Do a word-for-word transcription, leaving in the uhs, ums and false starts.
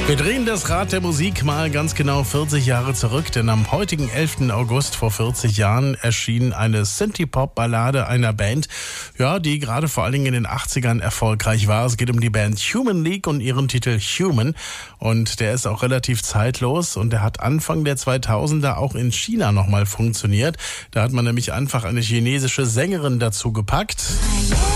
Wir drehen das Rad der Musik mal ganz genau vierzig Jahre zurück, denn am heutigen elften August vor vierzig Jahren erschien eine Synthie-Pop-Ballade einer Band, ja, die gerade vor allen Dingen in den achtzigern erfolgreich war. Es geht um die Band Human League und ihren Titel Human, und der ist auch relativ zeitlos und der hat Anfang der zweitausender auch in China nochmal funktioniert. Da hat man nämlich einfach eine chinesische Sängerin dazu gepackt.